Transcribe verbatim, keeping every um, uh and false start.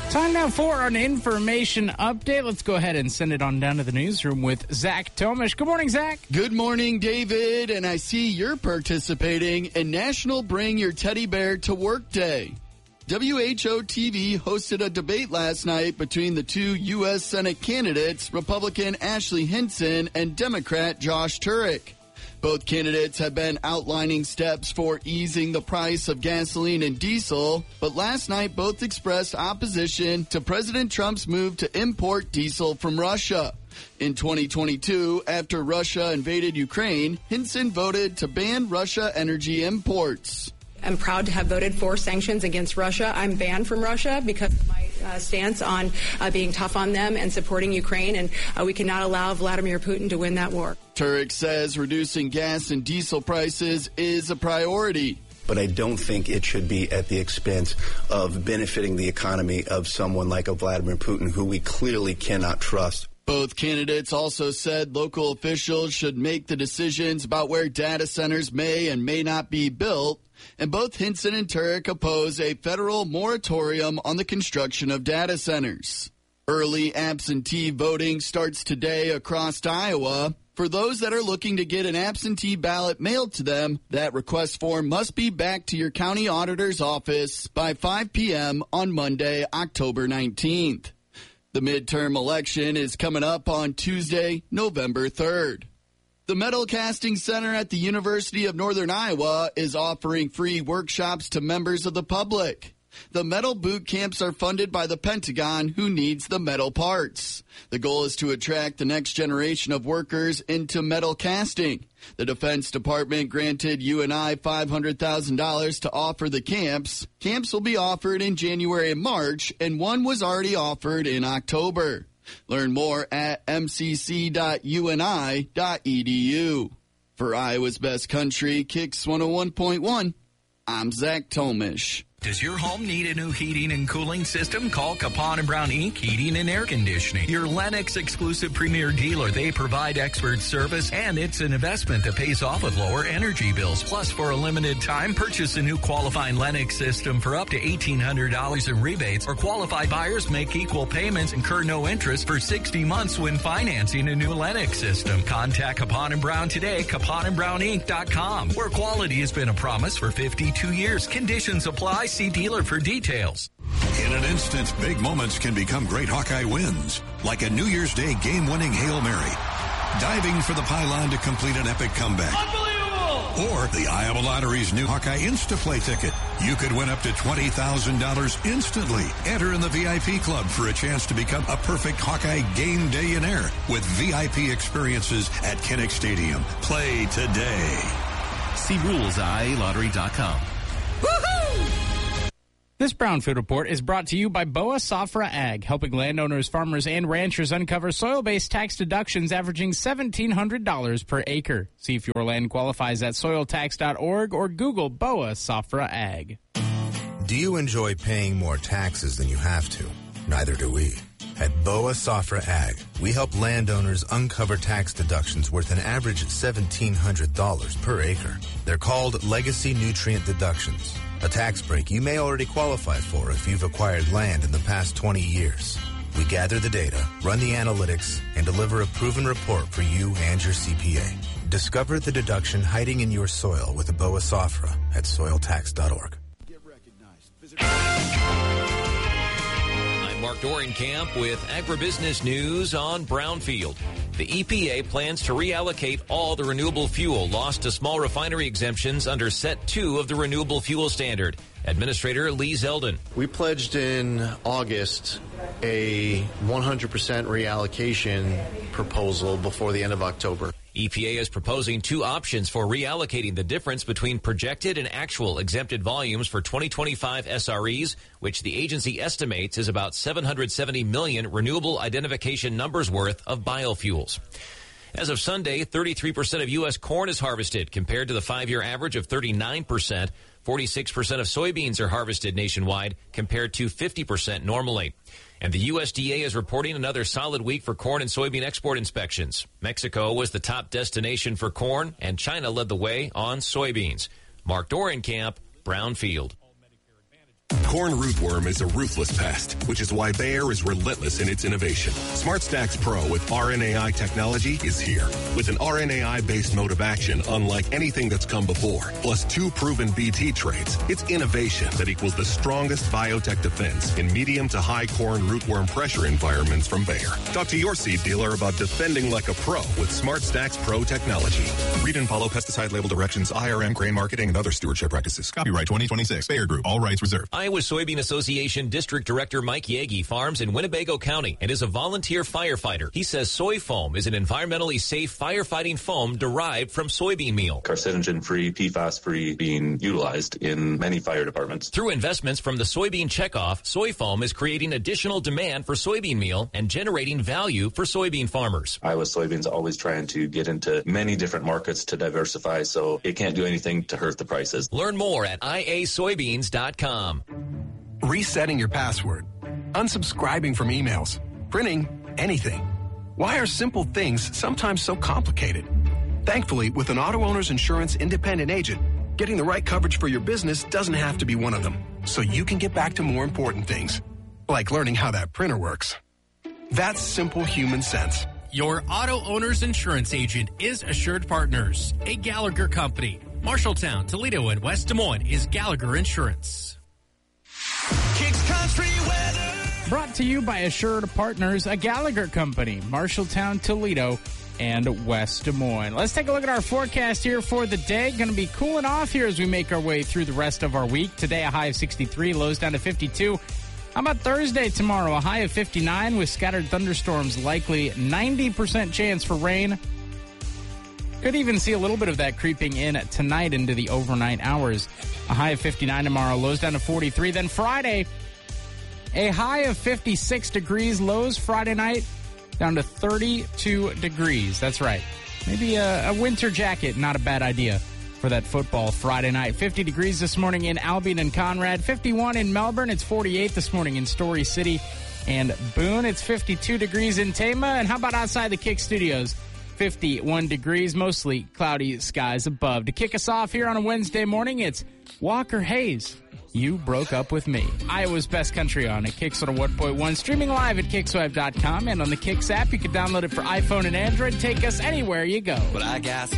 Time now for an information update. Let's go ahead and send it on down to the newsroom with Zach Tomish. Good morning, Zach. Good morning, David. And I see you're participating in National Bring Your Teddy Bear to Work Day. W H O T V hosted a debate last night between the two U S Senate candidates, Republican Ashley Hinson and Democrat Josh Turek. Both candidates have been outlining steps for easing the price of gasoline and diesel, but last night both expressed opposition to President Trump's move to import diesel from Russia. In twenty twenty-two, after Russia invaded Ukraine, Hinson voted to ban Russia energy imports. I'm proud to have voted for sanctions against Russia. I'm banned from Russia because of my uh, stance on uh, being tough on them and supporting Ukraine, and uh, we cannot allow Vladimir Putin to win that war. Turek says reducing gas and diesel prices is a priority. But I don't think it should be at the expense of benefiting the economy of someone like a Vladimir Putin, who we clearly cannot trust. Both candidates also said local officials should make the decisions about where data centers may and may not be built. And both Hinson and Turek oppose a federal moratorium on the construction of data centers. Early absentee voting starts today across Iowa. For those that are looking to get an absentee ballot mailed to them, that request form must be back to your county auditor's office by five p.m. on Monday, October nineteenth. The midterm election is coming up on Tuesday, November third. The Metal Casting Center at the University of Northern Iowa is offering free workshops to members of the public. The metal boot camps are funded by the Pentagon, who needs the metal parts. The goal is to attract the next generation of workers into metal casting. The Defense Department granted U N I five hundred thousand dollars to offer the camps. Camps will be offered in January and March, and one was already offered in October. Learn more at m c c dot u n i dot e d u. For Iowa's Best Country, Kicks one oh one point one, I'm Zach Tomish. Does your home need a new heating and cooling system? Call Capon and Brown Incorporated. Heating and Air Conditioning. Your Lennox exclusive premier dealer. They provide expert service, and it's an investment that pays off with lower energy bills. Plus, for a limited time, purchase a new qualifying Lennox system for up to eighteen hundred dollars in rebates, or qualified buyers make equal payments, incur no interest for sixty months when financing a new Lennox system. Contact Capon and Brown today, capon and brown inc dot com, where quality has been a promise for fifty-two years. Conditions apply. See dealer for details. In an instant, big moments can become great Hawkeye wins, like a New Year's Day game-winning Hail Mary, diving for the pylon to complete an epic comeback. Unbelievable! Or the Iowa Lottery's new Hawkeye Instaplay ticket. You could win up to twenty thousand dollars instantly. Enter in the V I P club for a chance to become a perfect Hawkeye game day-inaire with V I P experiences at Kinnick Stadium. Play today. See rules at I A lottery dot com. Woohoo! This Brownfield Report is brought to you by Boa Safra Ag, helping landowners, farmers, and ranchers uncover soil-based tax deductions averaging seventeen hundred dollars per acre. See if your land qualifies at soil tax dot org or Google Boa Safra Ag. Do you enjoy paying more taxes than you have to? Neither do we. At Boa Safra Ag, we help landowners uncover tax deductions worth an average seventeen hundred dollars per acre. They're called legacy nutrient deductions, a tax break you may already qualify for if you've acquired land in the past twenty years. We gather the data, run the analytics, and deliver a proven report for you and your C P A. Discover the deduction hiding in your soil with a Boa Safra at soil tax dot org. Get recognized. Visit- Mark Dorenkamp with Agribusiness News on Brownfield. The E P A plans to reallocate all the renewable fuel lost to small refinery exemptions under Set two of the Renewable Fuel Standard. Administrator Lee Zeldin. We pledged in August a one hundred percent reallocation proposal before the end of October. E P A is proposing two options for reallocating the difference between projected and actual exempted volumes for twenty twenty-five S R Es, which the agency estimates is about seven hundred seventy million renewable identification numbers worth of biofuels. As of Sunday, thirty-three percent of U S corn is harvested compared to the five-year average of thirty-nine percent. forty-six percent of soybeans are harvested nationwide compared to fifty percent normally. And the U S D A is reporting another solid week for corn and soybean export inspections. Mexico was the top destination for corn, and China led the way on soybeans. Mark Dorenkamp, Brownfield. Corn rootworm is a ruthless pest, which is why Bayer is relentless in its innovation. SmartStax Pro with R N A I technology is here. With an R N A I-based mode of action unlike anything that's come before, plus two proven B T traits, it's innovation that equals the strongest biotech defense in medium to high corn rootworm pressure environments from Bayer. Talk to your seed dealer about defending like a pro with SmartStax Pro technology. Read and follow pesticide label directions, I R M, grain marketing, and other stewardship practices. Copyright twenty twenty-six. Bayer Group. All rights reserved. Iowa Soybean Association District Director Mike Yagi farms in Winnebago County and is a volunteer firefighter. He says soy foam is an environmentally safe firefighting foam derived from soybean meal. Carcinogen-free, P FAS-free being utilized in many fire departments. Through investments from the Soybean Checkoff, soy foam is creating additional demand for soybean meal and generating value for soybean farmers. Iowa Soybeans always trying to get into many different markets to diversify, so it can't do anything to hurt the prices. Learn more at I A soybeans dot com. Resetting your password, unsubscribing from emails, printing anything. Why are simple things sometimes so complicated? Thankfully, with an auto owner's insurance independent agent, getting the right coverage for your business doesn't have to be one of them, so you can get back to more important things, like learning how that printer works. That's simple human sense. Your auto owner's insurance agent is Assured Partners, a Gallagher company. Marshalltown, Toledo, and West Des Moines is Gallagher Insurance. Kicks Country Weather. Brought to you by Assured Partners, a Gallagher company, Marshalltown, Toledo, and West Des Moines. Let's take a look at our forecast here for the day. Going to be cooling off here as we make our way through the rest of our week. Today, a high of sixty-three, lows down to fifty-two. How about Thursday tomorrow? A high of fifty-nine with scattered thunderstorms, likely ninety percent chance for rain. Could even see a little bit of that creeping in tonight into the overnight hours. A high of fifty-nine tomorrow, lows down to forty-three. Then Friday, a high of fifty-six degrees, lows Friday night down to thirty-two degrees. That's right. Maybe a, a winter jacket, not a bad idea for that football Friday night. fifty degrees this morning in Albion and Conrad. fifty-one in Melbourne. It's forty-eight this morning in Story City and Boone. It's fifty-two degrees in Tama. And how about outside the Kick Studios? fifty-one degrees, mostly cloudy skies above. To kick us off here on a Wednesday morning, it's Walker Hayes. You Broke Up With Me. Iowa's best country on at Kicks on one point one. Streaming live at kicks web dot com and on the Kicks app. You can download it for iPhone and Android. Take us anywhere you go. But I got